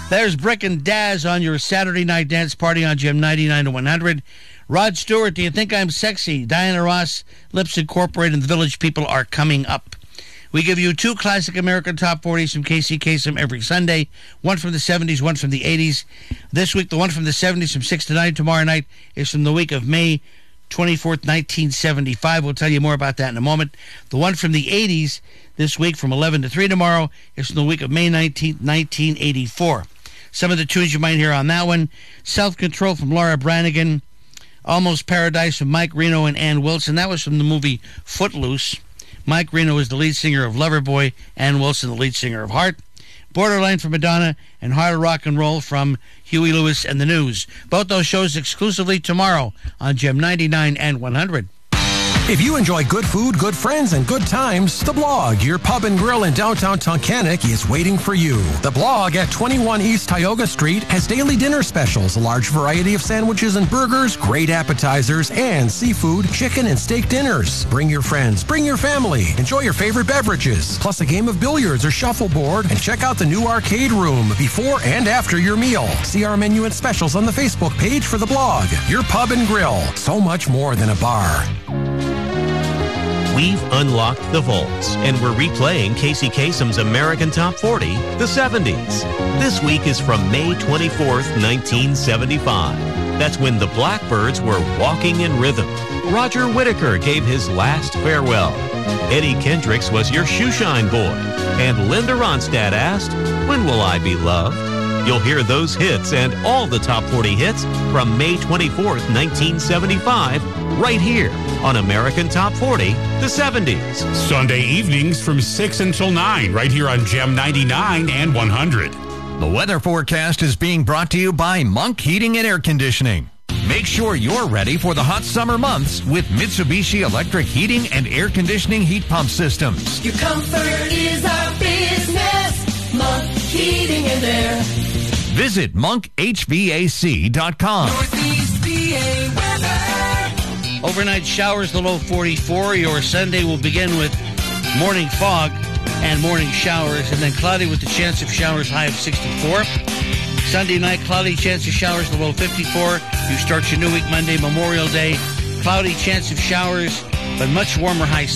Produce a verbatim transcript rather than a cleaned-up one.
There's Brick and Daz on your Saturday night dance party on Gem ninety-nine to one hundred. Rod Stewart, Do You Think I'm Sexy? Diana Ross, Lips Incorporated, and the Village People are coming up. We give you two classic American top forties from Casey Kasem every Sunday, one from the seventies, one from the eighties. This week, the one from the seventies from six to nine. Tomorrow night is from the week of May twenty-fourth, nineteen seventy-five. We'll tell you more about that in a moment. The one from the eighties this week from eleven to three tomorrow is from the week of May nineteenth, nineteen eighty-four. Some of the tunes you might hear on that one: Self-Control from Laura Branigan, Almost Paradise from Mike Reno and Ann Wilson. That was from the movie Footloose. Mike Reno is the lead singer of Loverboy, Ann Wilson the lead singer of Heart. Borderline from Madonna, and Heart of Rock and Roll from Huey Lewis and the News. Both those shows exclusively tomorrow on Gem ninety-nine and one hundred. If you enjoy good food, good friends, and good times, The Blog, your pub and grill in downtown Tunkhannock, is waiting for you. The Blog at twenty-one East Tioga Street has daily dinner specials, a large variety of sandwiches and burgers, great appetizers, and seafood, chicken, and steak dinners. Bring your friends, bring your family, enjoy your favorite beverages, plus a game of billiards or shuffleboard, and check out the new arcade room before and after your meal. See our menu and specials on the Facebook page for The Blog, your pub and grill. So much more than a bar. We've unlocked the vaults, and we're replaying Casey Kasem's American Top forty, the seventies. This week is from May twenty-fourth, nineteen seventy-five. That's when the Blackbirds were walking in rhythm. Roger Whittaker gave his last farewell. Eddie Kendricks was your shoeshine boy. And Linda Ronstadt asked, when will I be loved? You'll hear those hits and all the Top forty hits from May twenty-fourth, nineteen seventy-five, right here on American Top forty, the seventies. Sunday evenings from six until nine, right here on Gem ninety-nine and one hundred. The weather forecast is being brought to you by Monk Heating and Air Conditioning. Make sure you're ready for the hot summer months with Mitsubishi Electric Heating and Air Conditioning heat pump systems. Your comfort is our business. Monk Heating and Air. Visit monk h v a c dot com. Northeast P A weather. Overnight showers, the low forty-four. Your Sunday will begin with morning fog and morning showers, and then cloudy with the chance of showers, high of sixty-four. Sunday night, cloudy, chance of showers, the low fifty-four. You start your new week Monday, Memorial Day. Cloudy, chance of showers, but much warmer, high